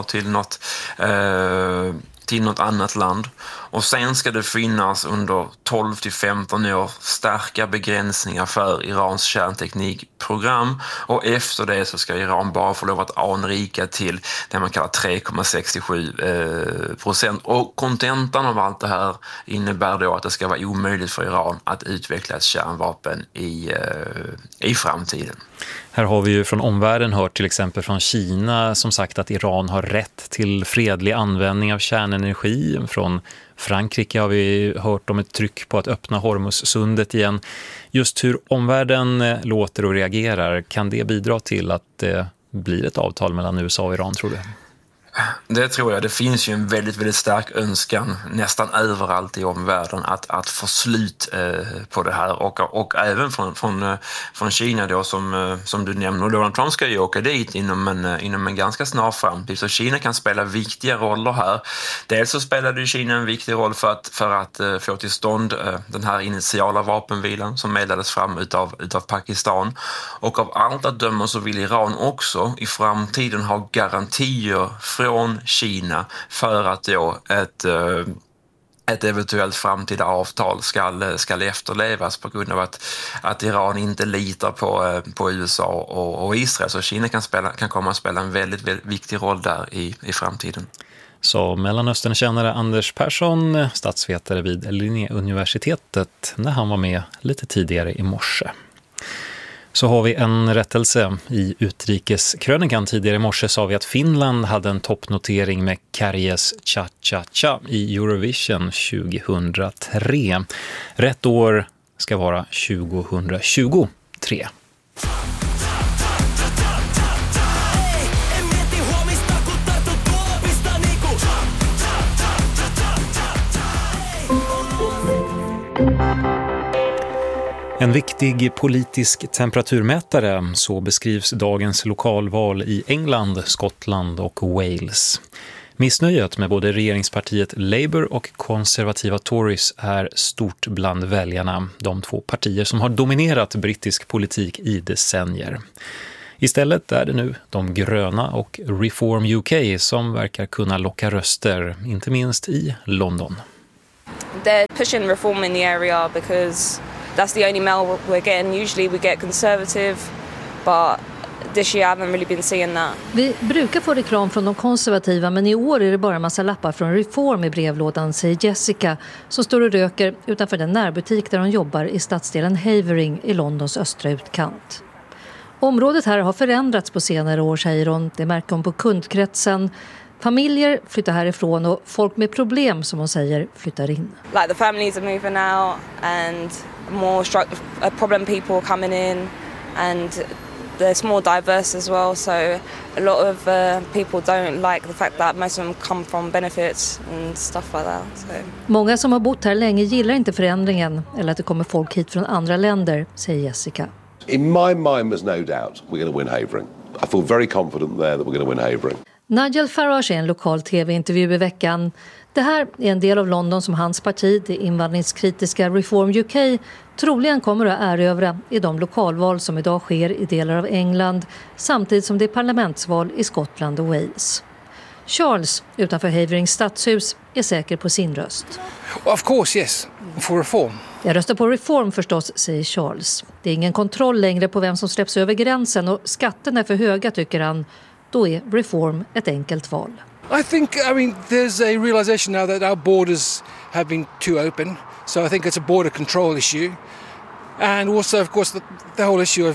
till något annat land, och sen ska det finnas under 12-15 år starka begränsningar för Irans kärnteknikprogram, och efter det så ska Iran bara få lov att anrika till det man kallar 3,67%. Och kontentan av allt det här innebär då att det ska vara omöjligt för Iran att utveckla ett kärnvapen i framtiden. Här har vi ju från omvärlden hört till exempel från Kina som sagt att Iran har rätt till fredlig användning av kärnenergi. Från Frankrike har vi hört om ett tryck på att öppna Hormuzsundet igen. Just hur omvärlden låter och reagerar, kan det bidra till att det blir ett avtal mellan USA och Iran, tror du? Det tror jag. Det finns ju en väldigt stark önskan nästan överallt i omvärlden att få slut på det här, och även från Kina då, som du nämner. Donald Trump ska ju åka dit inom en ganska snar framtid, så Kina kan spela viktiga roller här. Dels så spelade ju Kina en viktig roll för att få till stånd den här initiala vapenvilan som meddelades fram utav Pakistan, och av allt att döma så vill Iran också i framtiden ha garantier från Kina för att då ett eventuellt framtida avtal ska efterlevas på grund av att Iran inte litar på USA och Israel. Så Kina kan komma att spela en väldigt, väldigt viktig roll där i framtiden. Så Mellanöstern-kännare Anders Persson, statsvetare vid Linnéuniversitetet, när han var med lite tidigare i morse. Så har vi en rättelse. I utrikeskrönikan tidigare i morse sa vi att Finland hade en toppnotering med Kärjes Cha-Cha-Cha i Eurovision 2003. Rätt år ska vara 2023. En viktig politisk temperaturmätare, så beskrivs dagens lokalval i England, Skottland och Wales. Missnöjet med både regeringspartiet Labour och konservativa Tories är stort bland väljarna, de två partier som har dominerat brittisk politik i decennier. Istället är det nu de gröna och Reform UK som verkar kunna locka röster, inte minst i London. They're pushing reform in the area because that's the only mail we're getting. Usually we get conservative, but this year I haven't really been seeing that. Vi brukar få reklam från de konservativa, men i år är det bara en massa lappar från Reform i brevlådan, säger Jessica, som står och röker utanför den närbutik där hon jobbar i stadsdelen Havering i Londons östra utkant. Området här har förändrats på senare år, säger hon. Det märker hon på kundkretsen. Familjer flyttar härifrån och folk med problem, som hon säger, flyttar in. Like the families are moving out and more problem people coming in, and there's more diverse as well. So a lot of people don't like the fact that most of them come from benefits and stuff like that. So. Många som har bott här länge gillar inte förändringen eller att det kommer folk hit från andra länder, säger Jessica. In my mind there's no doubt we're going to win Havering. I feel very confident there that we're going to win Havering. Nigel Farage är en lokal tv-intervju i veckan. Det här är en del av London som hans parti, det invandringskritiska Reform UK, troligen kommer att erövra i de lokalval som idag sker i delar av England, samtidigt som det är parlamentsval i Skottland och Wales. Charles, utanför Haverings stadshus, är säker på sin röst. Of course, yes, for reform. Jag röstar på Reform förstås, säger Charles. Det är ingen kontroll längre på vem som släpps över gränsen och skatterna är för höga, tycker han. Då är Reform ett enkelt val. I think, there's a realization now that our borders have been too open. So I think it's a border control issue. And also, of course, the whole issue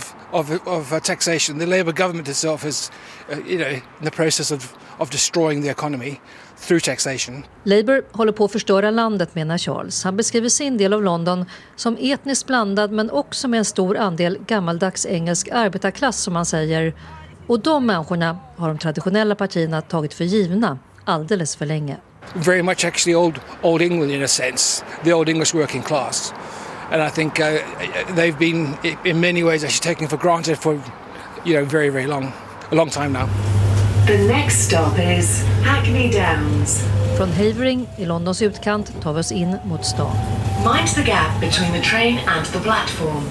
of taxation. The Labour government itself is, in the process of destroying the economy through taxation. Labour håller på att förstöra landet, menar Charles. Han beskriver sin del av London som etniskt blandad, men också med en stor andel gammaldags engelsk arbetarklass, som man säger. Och de människorna har de traditionella partierna tagit för givna alldeles för länge. Very much actually old England in a sense, the old English working class. And I think they've been in many ways actually taken for granted for very, very a long time now. The next stop is Hackney Downs. Från Havering i Londons utkant tar vi oss in mot stan. Mind the gap between the train and the platform.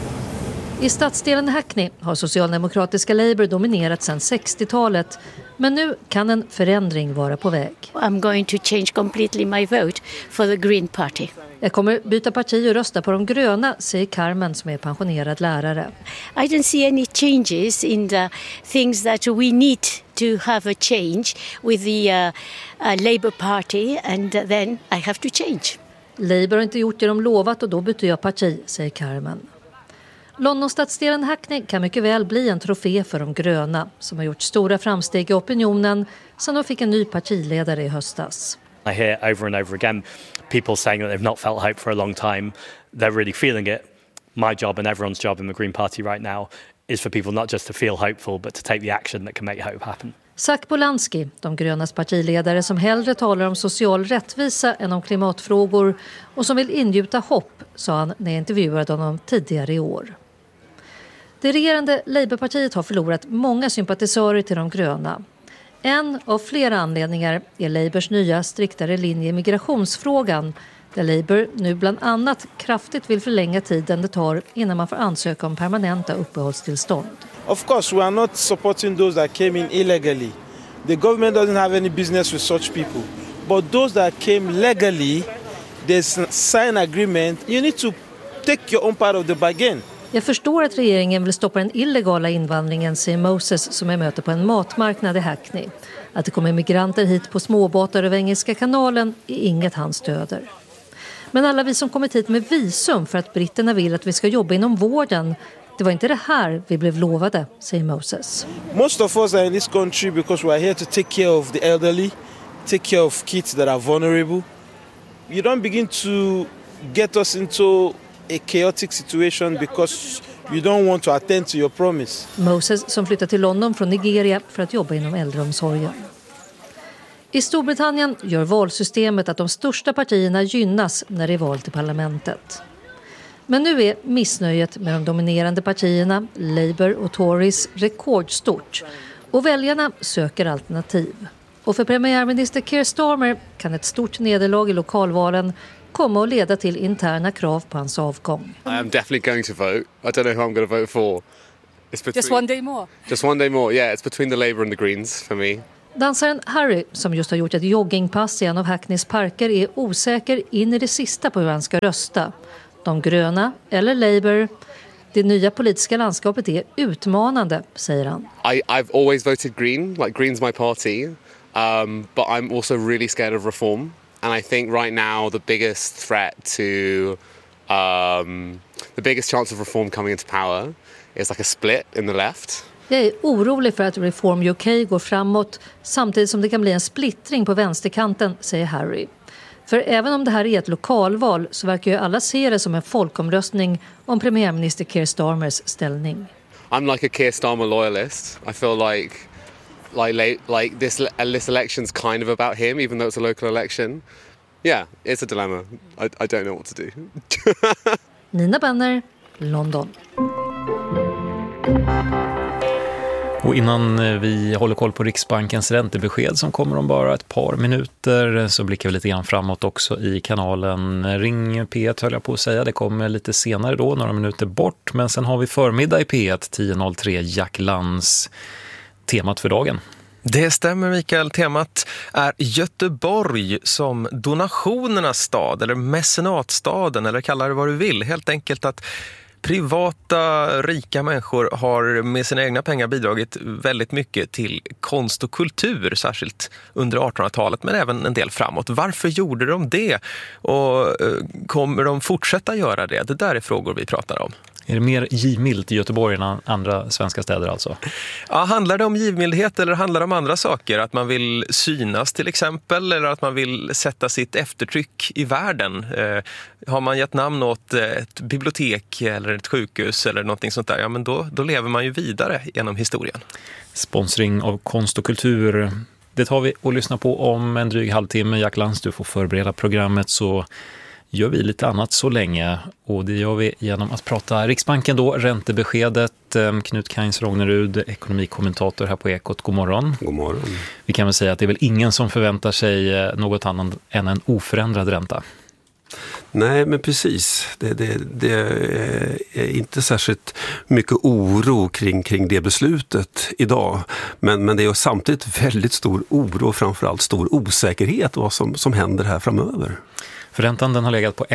I stadsdelen Hackney har socialdemokratiska Labour dominerat sedan 60-talet. Men nu kan en förändring vara på väg. I'm going to change completely my vote for the Green Party. Jag kommer byta parti och rösta på de gröna, säger Carmen som är pensionerad lärare. I don't see any changes in the things that we need to have a change with the Labour Party, and then I have to change. Labour har inte gjort det de lovat och då byter jag parti, säger Carmen. Londonstadsdelen Hackney kan mycket väl bli en trofé för de gröna som har gjort stora framsteg i opinionen sedan de fick en ny partiledare i höstas. I hear over and over again people saying that they've not felt hope for a long time. They're really feeling it. My job and everyone's job in the Green Party right now is for people not just to feel hopeful but to take the action that can make hope happen. Zach Polanski, de grönas partiledare som hellre talar om social rättvisa än om klimatfrågor och som vill ingjuta hopp, sa han när jag intervjuade honom tidigare i år. Det regerande Labourpartiet har förlorat många sympatisörer till de gröna. En av flera anledningar är Labours nya striktare linje i migrationsfrågan, där Labour nu bland annat kraftigt vill förlänga tiden det tar innan man får ansöka om permanenta uppehållstillstånd. Of course, we are not supporting those that came in illegally. The government doesn't have any business with such people. But those that came legally, there's a signed agreement. You need to take your own part of the bargain. Jag förstår att regeringen vill stoppa den illegala invandringen, säger Moses som är möte på en matmarknad i Hackney. Att det kommer migranter hit på småbåtar över Engelska kanalen är inget han stöder. Men alla vi som kommit hit med visum för att britterna vill att vi ska jobba inom vården, det var inte det här vi blev lovade, säger Moses. Most of us are in this country because we are here to take care of the elderly, take care of kids that are vulnerable. You don't begin to get us into a chaotic situation because you don't want to attend to your promise. Moses som flyttat till London från Nigeria för att jobba inom äldreomsorgen. I Storbritannien gör valsystemet att de största partierna gynnas när det är val till parlamentet. Men nu är missnöjet med de dominerande partierna, Labour och Tories, rekordstort. Och väljarna söker alternativ. Och för premiärminister Keir Starmer kan ett stort nederlag i lokalvalen komma att leda till interna krav på hans avgång. I am definitely going to vote. I don't know who I'm going to vote for. Just one day more? Just one day more, yeah. It's between the Labour and the Greens for me. Dansaren Harry, som just har gjort ett joggingpass i en av Hackneys parker, är osäker in i det sista på hur han ska rösta. De gröna eller Labour. Det nya politiska landskapet är utmanande, säger han. I've always voted Green, like Green's my party. But I'm also really scared of reform. And I think right now the biggest threat to the biggest chance of reform coming into power is like a split in the left. Jag är orolig för att Reform UK går framåt samtidigt som det kan bli en splittring på vänsterkanten, säger Harry. För även om det här är ett lokalval så verkar ju alla se det som en folkomröstning om premiärminister Keir Starmers ställning. I'm like a Keir Starmer loyalist. I feel like this election's kind of about him, even though it's a local election. Yeah, it's a dilemma. I don't know what to do. Nina Benner, London. Och innan vi håller koll på Riksbankens räntebesked som kommer om bara ett par minuter så blickar vi lite grann framåt också i kanalen Ring P1 höll jag på att säga. Det kommer lite senare då, några minuter bort. Men sen har vi förmiddag i P1 10.03 Jack Lands temat för dagen. Det stämmer Mikael, temat är Göteborg som donationernas stad eller mecenatstaden eller kalla det vad du vill. Helt enkelt att privata, rika människor har med sina egna pengar bidragit väldigt mycket till konst och kultur, särskilt under 1800-talet men även en del framåt. Varför gjorde de det? Och kommer de fortsätta göra det? Det där är frågor vi pratar om. Är det mer givmilt i Göteborg än andra svenska städer alltså? Ja, handlar det om givmildhet eller handlar det om andra saker? Att man vill synas till exempel eller att man vill sätta sitt eftertryck i världen? Har man gett namn åt ett bibliotek eller ett sjukhus eller någonting sånt där, ja men då lever man ju vidare genom historien. Sponsring av konst och kultur, det tar vi och lyssna på om en dryg halvtimme. Jack Lands, du får förbereda programmet så gör vi lite annat så länge och det gör vi genom att prata Riksbanken då, räntebeskedet. Knut Kains Rognerud, ekonomikommentator här på Ekot. God morgon. God morgon. Vi kan väl säga att det är väl ingen som förväntar sig något annat än en oförändrad ränta. Nej, men precis. Det är inte särskilt mycket oro kring det beslutet idag. Men det är samtidigt väldigt stor oro, framförallt stor osäkerhet vad som händer här framöver. Förräntan den har legat på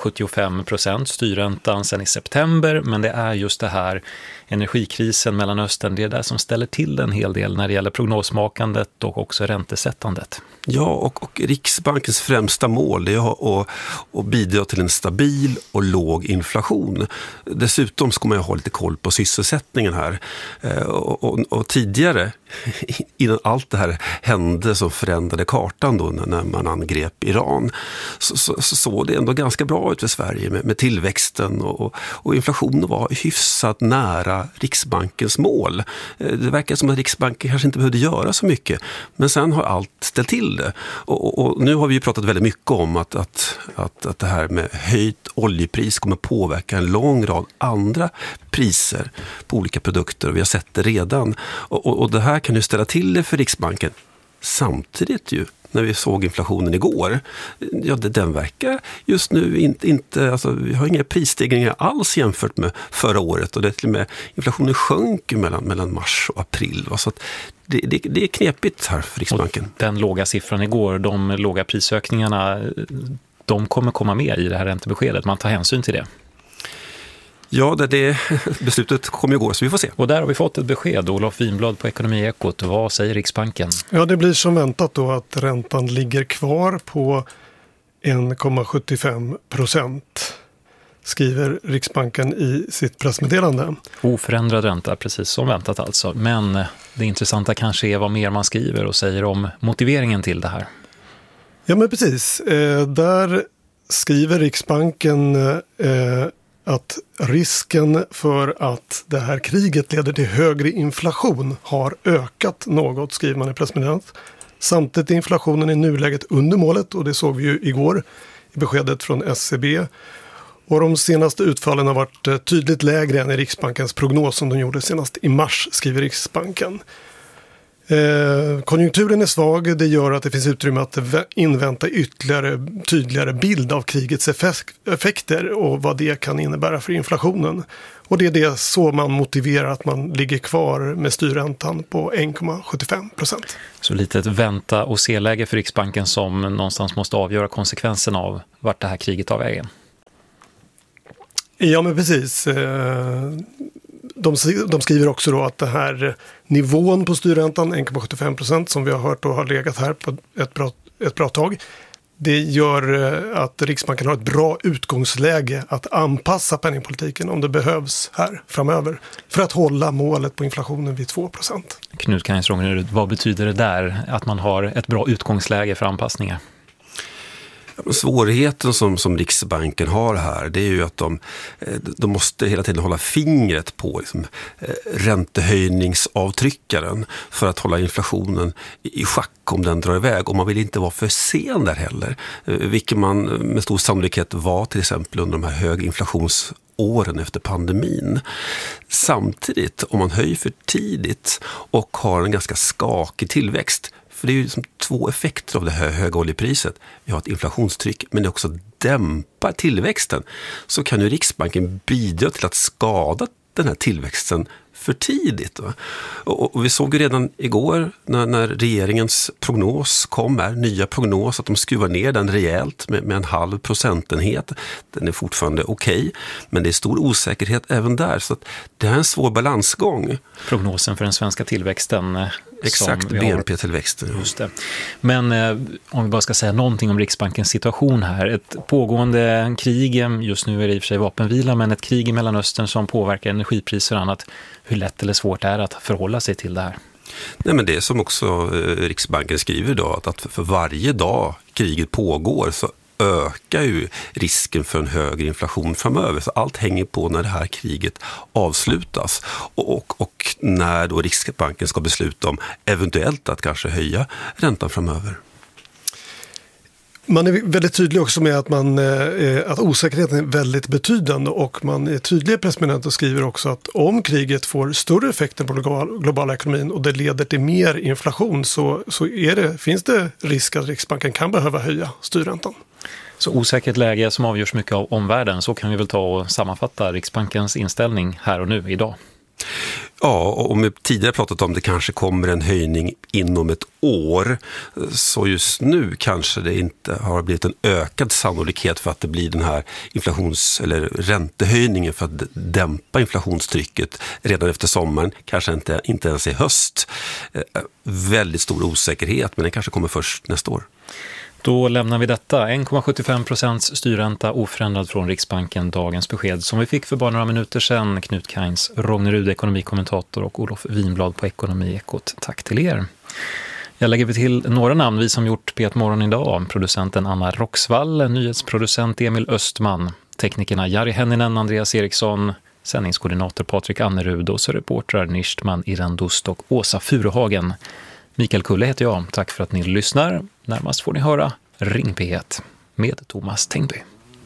1,75%, styrräntan sedan i september, men det är just det här energikrisen mellan Östern, det är det som ställer till en hel del när det gäller prognosmakandet och också räntesättandet. Ja, och Riksbankens främsta mål är att bidra till en stabil och låg inflation. Dessutom ska man ju ha lite koll på sysselsättningen här. Och tidigare, innan allt det här hände som förändrade kartan då när man angrep Iran, så såg det ändå ganska bra ut för Sverige med tillväxten och inflationen var hyfsat nära Riksbankens mål. Det verkar som att Riksbanken kanske inte behövde göra så mycket, men sen har allt ställt till det. Och nu har vi ju pratat väldigt mycket om att det här med höjt oljepris kommer påverka en lång rad andra priser på olika produkter och vi har sett det redan. Och det här kan ju ställa till det för Riksbanken. Samtidigt ju, när vi såg inflationen igår, ja den verkar just nu inte alltså vi har inga prisstegringar alls jämfört med förra året och det till och med inflationen sjönk mellan mars och april. Så att det är knepigt här för Riksbanken. Och den låga siffran igår, de låga prisökningarna de kommer komma med i det här räntebeskedet. Man tar hänsyn till det. Ja, det beslutet kommer ju gå, så vi får se. Och där har vi fått ett besked. Olof Winblad på Ekonomiekot. Vad säger Riksbanken? Ja, det blir som väntat då att räntan ligger kvar på 1,75%, skriver Riksbanken i sitt pressmeddelande. Oförändrad ränta, precis som väntat alltså. Men det intressanta kanske är vad mer man skriver och säger om motiveringen till det här. Ja, men precis. Där skriver Riksbanken att risken för att det här kriget leder till högre inflation har ökat något, skriver man i pressmeddelandet. Samtidigt är inflationen i nuläget under målet, och det såg vi ju igår i beskedet från SCB. Och de senaste utfallen har varit tydligt lägre än i Riksbankens prognos som de gjorde senast i mars, skriver Riksbanken. Konjunkturen är svag, det gör att det finns utrymme att invänta ytterligare tydligare bild av krigets effekter och vad det kan innebära för inflationen. Och det är det så man motiverar att man ligger kvar med styrräntan på 1,75%. Så lite ett vänta och se-läge för Riksbanken som någonstans måste avgöra konsekvenserna av vart det här kriget tar vägen. Ja, men precis. De skriver också då att det här nivån på styrräntan, 1,75%, som vi har hört och har legat här på ett bra tag, det gör att Riksbanken har ett bra utgångsläge att anpassa penningpolitiken om det behövs här framöver för att hålla målet på inflationen vid 2%. Knut Kainz-Rongerud, vad betyder det där att man har ett bra utgångsläge för anpassningar? Svårigheten som Riksbanken har här, det är ju att de måste hela tiden hålla fingret på räntehöjningsavtryckaren för att hålla inflationen i schack om den drar iväg. Och man vill inte vara för sen där heller, vilket man med stor sannolikhet var till exempel under de här höginflationsåren efter pandemin. Samtidigt, om man höjer för tidigt och har en ganska skakig tillväxt, för det är ju liksom två effekter av det här höga oljepriset. Vi har ett inflationstryck, men det också dämpar tillväxten. Så kan ju Riksbanken bidra till att skada den här tillväxten för tidigt. Och vi såg ju redan igår när regeringens prognos kom, nya prognos, att de skruvar ner den rejält med 0,5 procentenhet. Den är fortfarande okej, men det är stor osäkerhet även där. Så att det är en svår balansgång. Prognosen för den svenska tillväxten. Exakt, BNP-tillväxten. Just det. Men om vi bara ska säga någonting om Riksbankens situation här. Ett pågående krig, just nu är det i och för sig vapenvila, men ett krig i Mellanöstern som påverkar energipriser och annat. Hur lätt eller svårt är det att förhålla sig till det här? Nej, men det som också Riksbanken skriver idag, att för varje dag kriget pågår så ökar ju risken för en högre inflation framöver. Så allt hänger på när det här kriget avslutas och när då Riksbanken ska besluta om eventuellt att kanske höja räntan framöver. Man är väldigt tydlig också med att osäkerheten är väldigt betydande, och man är tydlig i pressmeddelandet och skriver också att om kriget får större effekter på globala ekonomin och det leder till mer inflation så finns det risk att Riksbanken kan behöva höja styrräntan. Så osäkert läge som avgörs mycket av omvärlden, så kan vi väl ta och sammanfatta Riksbankens inställning här och nu idag. Ja, och om vi tidigare pratat om det kanske kommer en höjning inom ett år, så just nu kanske det inte har blivit en ökad sannolikhet för att det blir den här eller räntehöjningen för att dämpa inflationstrycket redan efter sommaren, kanske inte ens i höst. Väldigt stor osäkerhet, men den kanske kommer först nästa år. Då lämnar vi detta. 1,75% styrränta oförändrad från Riksbanken. Dagens besked som vi fick för bara några minuter sedan. Knut Kainz-Rongerud, ekonomikommentator, och Olof Winblad på Ekonomiekot. Tack till er. Jag lägger till några namn vi som gjort P1 Morgon idag. Producenten Anna Roxvall, nyhetsproducent Emil Östman, teknikerna Jari Henninen, Andreas Eriksson, sändningskoordinator Patrik Annerud och så reportrar Nishtman Irandust och Åsa Furuhagen. Mikael Kulle heter jag. Tack för att ni lyssnar. Närmast får ni höra Ring P1 med Thomas Tengby.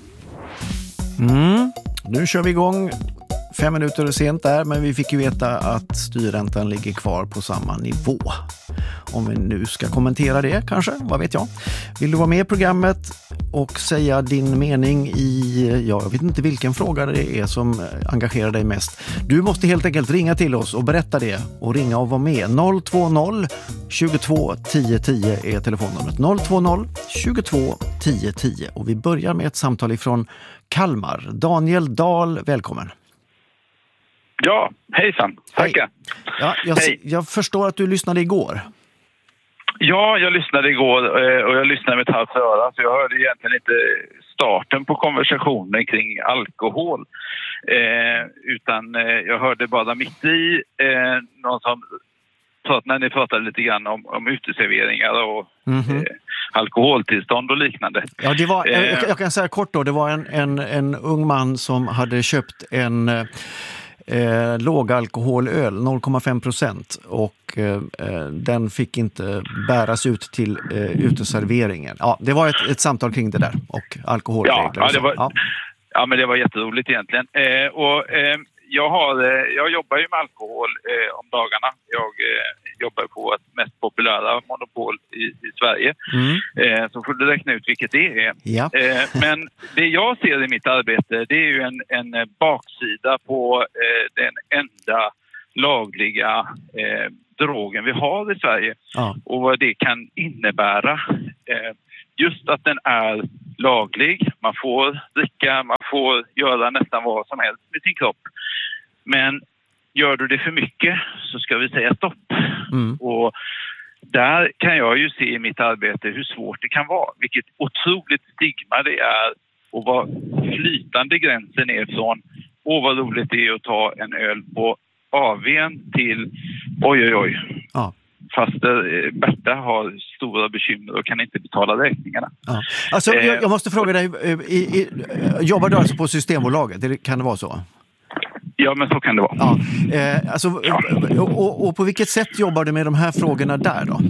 Nu kör vi igång. 5 minuter sent där, men vi fick ju veta att styrräntan ligger kvar på samma nivå. Om vi nu ska kommentera det kanske, vad vet jag. Vill du vara med i programmet och säga din mening i jag vet inte vilken fråga det är som engagerar dig mest. Du måste helt enkelt ringa till oss och berätta det och ringa och vara med. 020 22 10 10 är telefonnumret. 020 22 10 10. Och vi börjar med ett samtal ifrån Kalmar. Daniel Dahl, välkommen. Ja, hejsan. Tackar. Ja, jag förstår att du lyssnade igår. Ja, jag lyssnade igår och jag lyssnade med ett halvt öra, så jag hörde egentligen inte starten på konversationen kring alkohol. Utan jag hörde bara mitt i någon som när ni pratade lite grann om uteserveringar och alkoholtillstånd och liknande. Ja, det var, jag kan säga kort då, det var en ung man som hade köpt en lågalkoholöl, 0,5%, och den fick inte bäras ut till uteserveringen. Ja, det var ett samtal kring det där och alkoholregler. Ja, men det var jätteroligt egentligen. Jag jobbar ju med alkohol om dagarna. Jag jobbar på ett mest populära monopol i Sverige. Så får du räkna ut vilket det är. Ja. Men det jag ser i mitt arbete, det är ju en baksida på den enda lagliga drogen vi har i Sverige. Ja. Och vad det kan innebära. Just att den är laglig. Man får dricka, man får göra nästan vad som helst med sin kropp. Men gör du det för mycket så ska vi säga stopp. Och där kan jag ju se i mitt arbete hur svårt det kan vara. Vilket otroligt stigma det är och vad flytande gränsen är från vad roligt det är att ta en öl på AW:n till oj. Ja. Fast Berta har stora bekymmer och kan inte betala räkningarna. Ja. Alltså, jag måste fråga dig, jobbar du alltså på Systembolaget? Kan det vara så? Ja, men så kan det vara. Ja. Och på vilket sätt jobbar du med de här frågorna där då?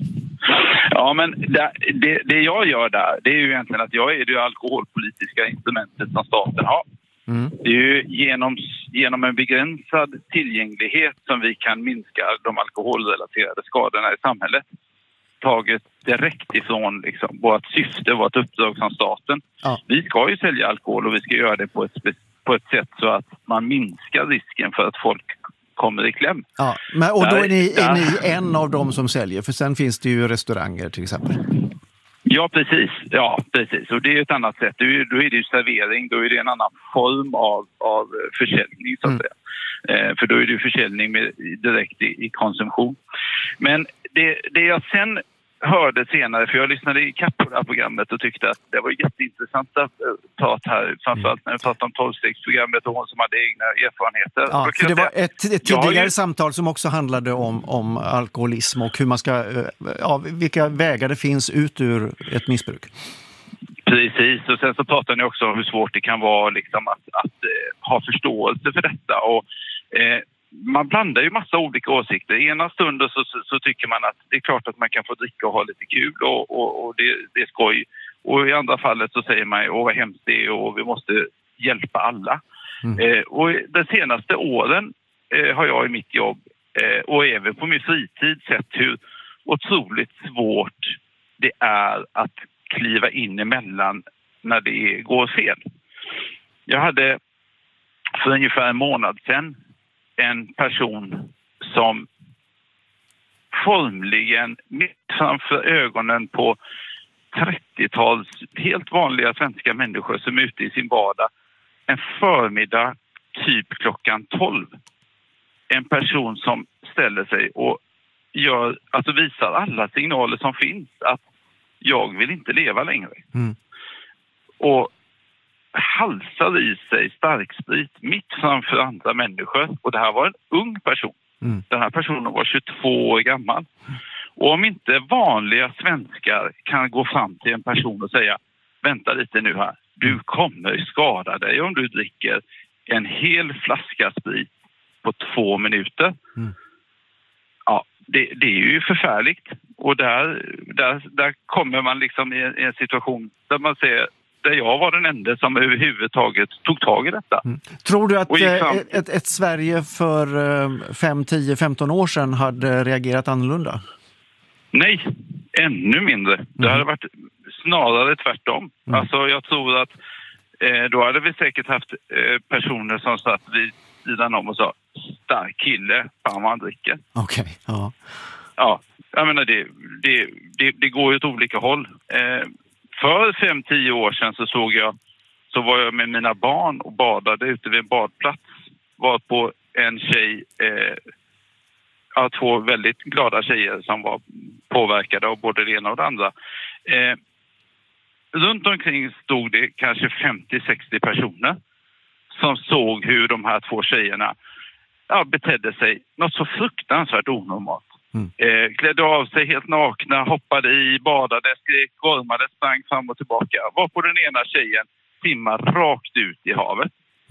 Ja, men det jag gör där, det är ju egentligen att jag är det alkoholpolitiska instrumentet som staten har. Det är ju genom en begränsad tillgänglighet som vi kan minska de alkoholrelaterade skadorna i samhället. Taget direkt ifrån liksom, vårt syfte, vårt uppdrag som staten. Ja. Vi ska ju sälja alkohol och vi ska göra det på ett sätt så att man minskar risken för att folk kommer i kläm. Ja, och då är ni en av dem som säljer, för sen finns det ju restauranger till exempel. Ja, precis. Och det är ett annat sätt. Då är det ju servering, då är det en annan form av försäljning så att säga. För då är det ju försäljning direkt i konsumtion. Men det jag sen hörde senare, för jag lyssnade i kapp på det här programmet och tyckte att det var jätteintressant att prata här, framförallt när vi pratade om 12-stegsprogrammet och hon som hade egna erfarenheter. Ja, för det var ett tidigare samtal som också handlade om alkoholism och hur man ska, vilka vägar det finns ut ur ett missbruk. Precis, och sen så pratar ni också om hur svårt det kan vara liksom, att ha förståelse för detta och man blandar ju massa olika åsikter. I ena stunden så tycker man att det är klart att man kan få dricka och ha lite kul och det är skoj. Och i andra fallet så säger man vad hemskt det är och vi måste hjälpa alla. Och de senaste åren har jag i mitt jobb och även på min fritid sett hur otroligt svårt det är att kliva in emellan när det går fel. Jag hade för ungefär en månad sedan en person som formligen mitt framför ögonen på 30-tals helt vanliga svenska människor som är ute i sin vardag en förmiddag typ klockan 12. En person som ställer sig och visar alla signaler som finns att jag vill inte leva längre. Och halsar i sig starksprit mitt framför andra människor. Och det här var en ung person. Den här personen var 22 år gammal. Och om inte vanliga svenskar kan gå fram till en person och säga vänta lite nu här. Du kommer skada dig om du dricker en hel flaska sprit på 2 minuter. Ja, det är ju förfärligt. Och där kommer man liksom i en situation där man ser där jag var den enda som överhuvudtaget tog tag i detta. Tror du att ett Sverige för 5, 10, 15 år sedan hade reagerat annorlunda? Nej, ännu mindre. Det hade varit snarare tvärtom. Alltså jag tror att Då hade vi säkert haft personer som satt vid sidan om och sa stark kille, fan vad han dricker. Okej, ja. Ja, jag menar det går ju åt olika håll. För 5-10 år sedan så var jag med mina barn och badade ute vid en badplats. Var på en tjej, två väldigt glada tjejer som var påverkade av både det ena och det andra. Runt omkring stod det kanske 50-60 personer som såg hur de här två tjejerna betedde sig något så fruktansvärt onormalt. Klädde av sig helt nakna, hoppade i, badade, skrek, gormade, sprang fram och tillbaka. Var på den ena tjejen simmar rakt ut i havet.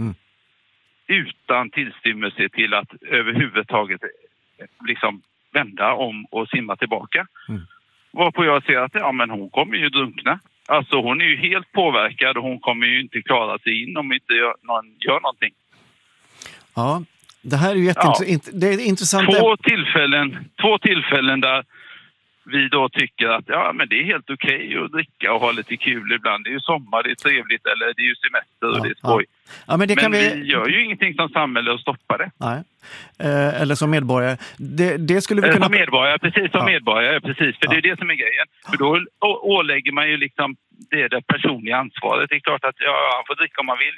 Utan tillstymmelse till att överhuvudtaget liksom vända om och simma tillbaka. Varpå jag ser att men hon kommer ju drunkna. Alltså hon är ju helt påverkad och hon kommer ju inte klara sig in om inte någon gör någonting. Ja, det här är ju det är intressant. Två tillfällen där vi då tycker att men det är helt okej att dricka och ha lite kul ibland. Det är ju sommar, det är trevligt, eller det är ju semester och det är skoj. Ja, men vi gör ju ingenting som samhälle att stoppa det. Nej. Eller som medborgare. Det skulle vi kunna... Som medborgare, precis. För det är det som är grejen. För då ålägger man ju liksom det personliga ansvaret. Det är klart att han får dricka om man vill.